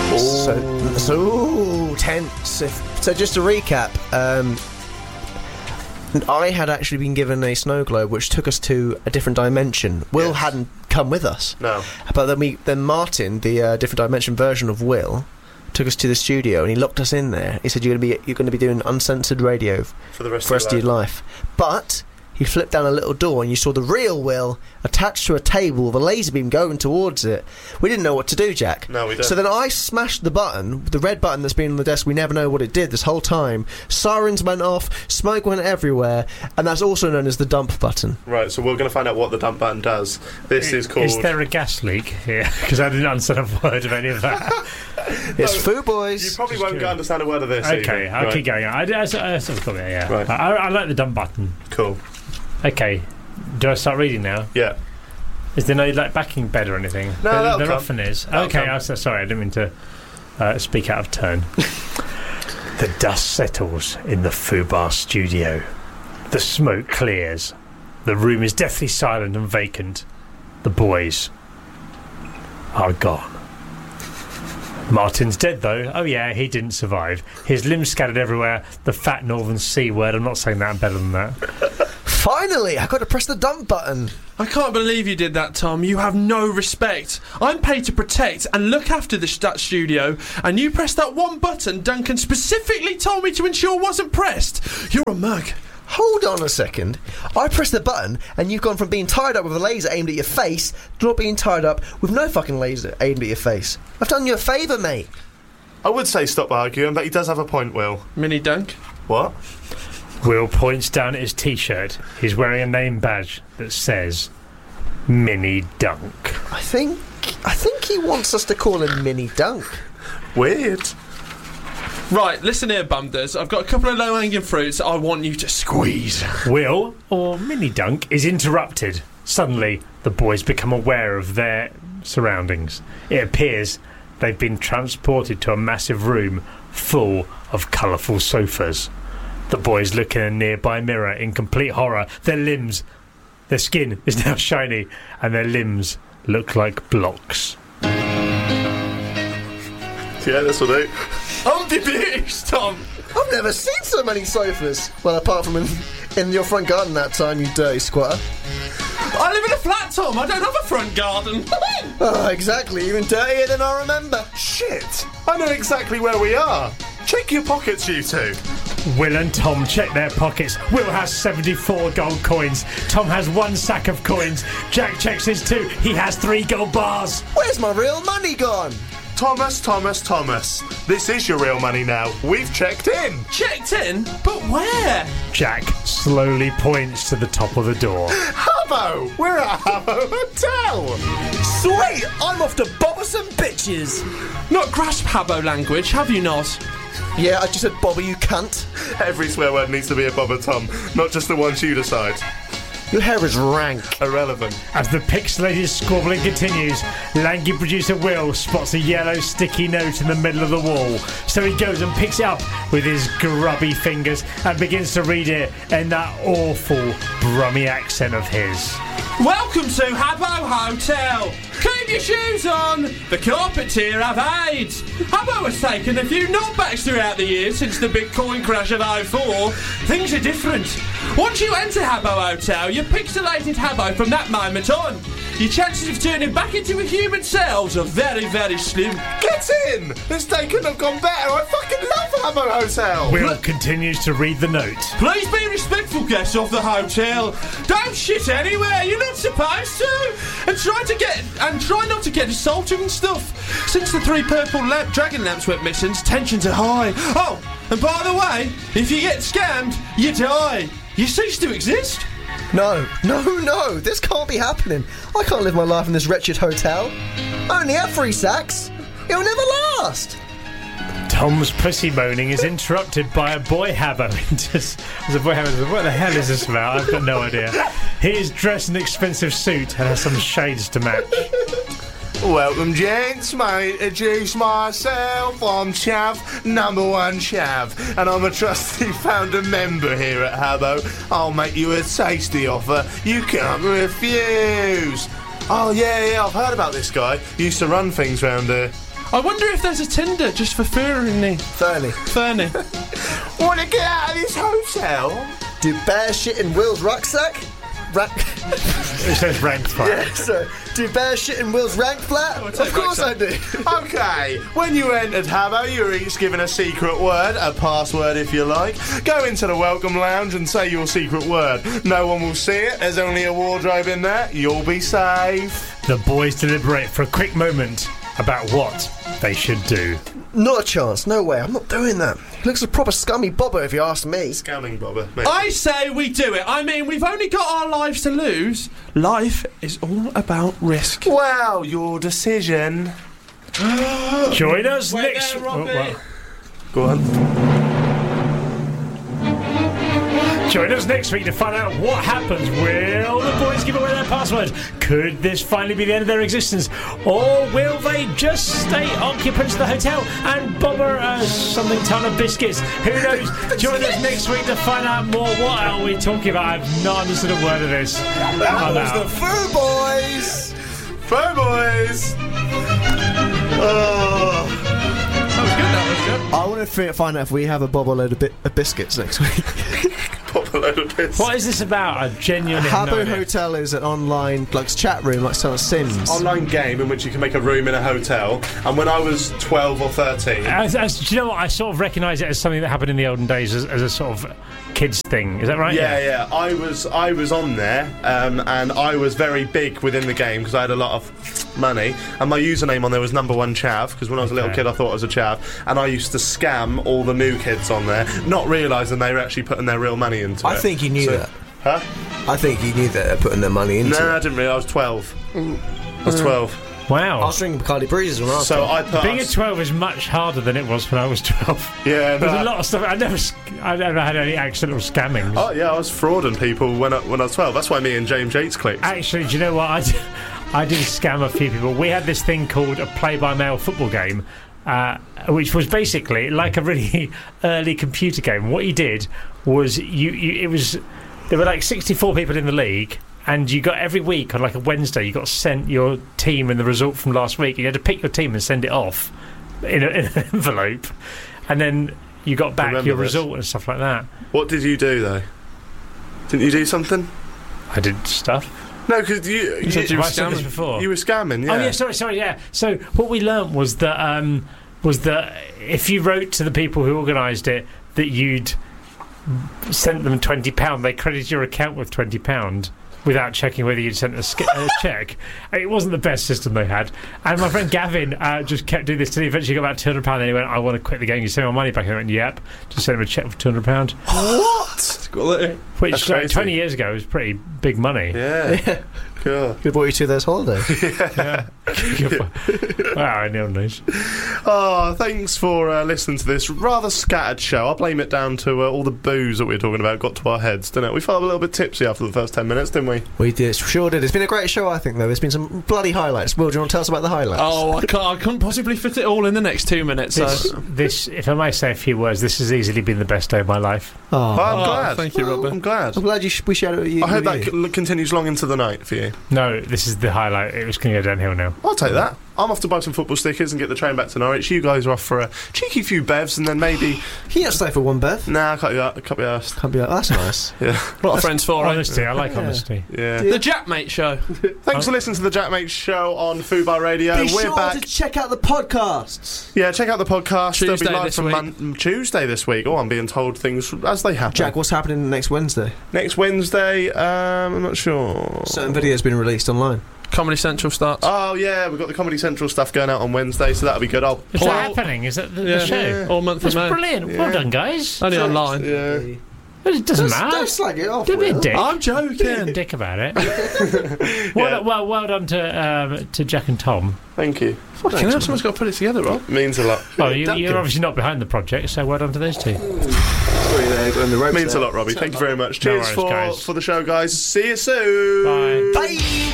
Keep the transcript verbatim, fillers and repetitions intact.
So, so ooh, tense. If, so just to recap, um, I had actually been given a snow globe which took us to a different dimension. Will Yes. hadn't come with us. No. But then we, then Martin, the uh, different dimension version of Will, took us to the studio and he locked us in there. He said, "You're going to be you're going to be doing uncensored radio For the rest, for the of, rest of your life." But he flipped down a little door and you saw the real Will attached to a table with a laser beam going towards it. We didn't know what to do, Jack. No, we don't. So then I smashed the button, the red button that's been on the desk. We never know what it did this whole time. Sirens went off, smoke went everywhere, and that's also known as the dump button. Right, so we're going to find out what the dump button does. This is called... Is there a gas leak here? Because I didn't understand a word of any of that. It's No, Foo Boys. You probably Just won't kidding. understand a word of this. Okay, even. I'll Right. keep going. I, I, I, I, I, yeah. Right. I, I like the dumb button. Cool. Okay, do I start reading now? Yeah. Is there no like backing bed or anything? No, there, that'll there come. often is. That'll okay, come. I'm so sorry. I didn't mean to uh, speak out of turn. The dust settles in the Fubar studio. The smoke clears. The room is deathly silent and vacant. The boys are gone. Martin's dead, though. Oh, yeah, he didn't survive. His limbs scattered everywhere. The fat northern C word. I'm not saying that. I'm better than that. Finally, I got to press the dump button. I can't believe you did that, Tom. You have no respect. I'm paid to protect and look after the that studio, and you pressed that one button Duncan specifically told me to ensure wasn't pressed. You're a mug. Hold on a second. I pressed the button and you've gone from being tied up with a laser aimed at your face to not being tied up with no fucking laser aimed at your face. I've done you a favour, mate. I would say stop arguing, but he does have a point, Will. Mini Dunk. What? Will points down at his T-shirt. He's wearing a name badge that says Mini Dunk. I think I think he wants us to call him Mini Dunk. Weird. Right, listen here, Bumders. I've got a couple of low-hanging fruits I want you to squeeze. Will, or Mini Dunk, is interrupted. Suddenly, the boys become aware of their surroundings. It appears they've been transported to a massive room full of colourful sofas. The boys look in a nearby mirror in complete horror. Their limbs, their skin is now shiny, and their limbs look like blocks. Yeah, this will do. I'm beast, Tom. I've never seen so many sofas. Well, apart from in, in your front garden that time, you dirty squatter. I live in a flat, Tom. I don't have a front garden. Oh, exactly. Even dirtier than I remember. Shit! I know exactly where we are. Check your pockets, you two. Will and Tom check their pockets. Will has seventy-four gold coins. Tom has one sack of coins. Jack checks his two. He has three gold bars. Where's my real money gone? Thomas, Thomas, Thomas. This is your real money now. We've checked in. Checked in? But where? Jack slowly points to the top of the door. Habbo! We're at Habbo Hotel! Sweet! I'm off to bobber some bitches. Not grasp Habbo language, have you not? Yeah, I just said Bobby, you cunt. Every swear word needs to be above a Tom, not just the ones you decide. Your hair is rank. Irrelevant. As the pixelated squabbling continues, lanky producer Will spots a yellow sticky note in the middle of the wall. So he goes and picks it up with his grubby fingers and begins to read it in that awful Brummy accent of his. Welcome to Habbo Hotel. Keep your shoes on. The carpets here have AIDS. Habbo has taken a few knockbacks throughout the years since the big coin crash of oh four. Things are different. Once you enter Habbo Hotel, you're pixelated Habbo from that moment on. Your chances of turning back into a human selves are very, very slim. Get in! This day couldn't have gone better. I fucking love Habbo Hotel. Will continues to read the note. Please be respectful guests of the hotel. Don't shit anywhere you're not supposed to. And try to get and try not to get assaulted and stuff. Since the three purple lamp dragon lamps went missing, tensions are high. Oh, and by the way, if you get scammed, you die. You cease to exist. No, no, no, this can't be happening. I can't live my life in this wretched hotel. I only have three sacks. It'll never last. Tom's pussy moaning is interrupted by a boy Habbo. Just, as a boy Habbo, what the hell is this about? I've got no idea. He is dressed in an expensive suit and has some shades to match. Welcome, gents. May I introduce myself. I'm Chav, number one Chav, and I'm a trusty founder member here at Habbo. I'll make you a tasty offer you can't refuse. Oh, yeah, yeah, I've heard about this guy. He used to run things round here. I wonder if there's a Tinder just for Fernie. Fernie. Fernie. Want to get out of this hotel? Do bear shit in Will's rucksack? Rank. It says rank flat. Yeah, so do bear shit in Will's rank flat? Of take course I do. Okay, when you entered Habbo, you were each given a secret word, a password if you like. Go into the welcome lounge and say your secret word. No one will see it, there's only a wardrobe in there, you'll be safe. The boys deliberate for a quick moment about what they should do. Not a chance, no way, I'm not doing that. He looks a proper scummy bobber if you ask me. Scamming bobber. Mate. I say we do it. I mean, we've only got our lives to lose. Life is all about risk. Well, your decision. Join us Wait next... there, Robbie. oh, well. Go on. Join us next week to find out what happens. Will the boys give away their password? Could this finally be the end of their existence? Or will they just stay occupants of the hotel and bobber uh, something ton of biscuits? Who knows? Join us next week to find out more. What are we talking about? I've not understood a word of this. That was the Foo Boys! Foo Boys! Oh. That was good, that was good. I want to find out if we have a bobble load of, bi- of biscuits next week. Pop a load of bits. What is this about? I genuinely have no Habbo idea. Hotel is an online like chat room like some Sims. Online game in which you can make a room in a hotel. And when I was twelve or thirteen... As, as, do you know what? I sort of recognise it as something that happened in the olden days as, as a sort of kids thing. Is that right? Yeah, yeah. I was I was on there, um, and I was very big within the game because I had a lot of money. And my username on there was number one chav because when I was a little Okay. kid I thought I was a chav, and I used to scam all the new kids on there, not realising they were actually putting their real money into I it. think you knew So- that. Huh? I think you knew that they're putting their money into No, I it. didn't really. I was twelve. I was twelve. Wow. I was drinking Bacardi Breezes when I was So twelve. I put Being us- at twelve is much harder than it was when I was twelve. yeah, There's no, a lot of stuff. I never, sc- I never had any accidental scamming. Oh yeah, I was frauding people when I, when I was twelve. That's why me and James Yates clicked. Actually, do you know what? I did, I did scam a few people. We had this thing called a play-by-mail football game, uh, which was basically like a really early computer game. What you did was you, you it was there were like sixty-four people in the league. And you got every week on like a Wednesday, you got sent your team and the result from last week. You had to pick your team and send it off in, a, in an envelope, and then you got back Remember your this. result and stuff like that. What did you do though? Didn't you do something? I did stuff. No, because you you, said you were Have I said this scamming. before? you were scamming. Yeah. Oh yeah, sorry, sorry, yeah. So what we learnt was that um, was that if you wrote to the people who organised it that you'd sent them twenty pound, they credited your account with twenty pound. Without checking whether you'd sent a, sk- a check. It wasn't the best system they had. And my friend Gavin uh, just kept doing this till he eventually got about two hundred pounds. Then he went, I want to quit the game. You send me my money back. And I went, yep. Just sent him a check for two hundred pounds. What? Which, That's like, crazy. twenty years ago, was pretty big money. Yeah. Cool. Could have bought you two of those holidays. Wow, no one knows. Oh, thanks for uh, listening to this rather scattered show. I'll blame it down to uh, all the booze that we were talking about got to our heads, didn't it? We felt a little bit tipsy after the first ten minutes, didn't we? We did, sure did. It's been a great show, I think, though. There's been some bloody highlights. Will, do you want to tell us about the highlights? Oh, I, can't, I couldn't possibly fit it all in the next two minutes. So. This, this, if I may say a few words, this has easily been the best day of my life. Oh. Oh, I'm Oh, glad. thank you, Well, Robert. I'm glad. I'm glad you sh- we shared it with you. I hope with that you. c- continues long into the night for you. No, this is the highlight. It was going to go downhill now. I'll take that. I'm off to buy some football stickers and get the train back to Norwich. You guys are off for a cheeky few bevs and then maybe... Can you not stay for one, Beth? Nah, I can't be, a- can't be arsed. Can't be like, that's nice. Yeah. What are friends for, eh? Honesty, I like Yeah. honesty. Yeah. The Jackmate Show. Thanks for listening to the Jack Mates show on Fubar Radio. Be We're sure back. to check out the podcasts. Yeah, check out the podcast. They'll Tuesday be live this from week. Mon- Tuesday this week. Oh, I'm being told things as they happen. Jack, what's happening next Wednesday? Next Wednesday, um, I'm not sure. Certain videos been released online. Comedy Central starts. Oh, yeah, we've got the Comedy Central stuff going out on Wednesday, so that'll be good. I'll Is Paul- that happening? Is that the, yeah. the show? Yeah. All month That's of May. brilliant. Well Yeah. done, guys. Only online. Yeah. It doesn't Don't, matter. don't slag it off. Don't be a Will. dick. I'm Be a joking. dick about it. well, well, well done to um, to Jack and Tom. Thank you. Fucking hell, someone's got to put it together, Rob. Means a lot. Well, you, Duncan. you're obviously not behind the project, so well done to those two. Sorry, there, on the ropes Means a there. lot, Robbie. Thank you very much. No Cheers worries, for, guys. for the show, guys. See you soon. Bye. Bye.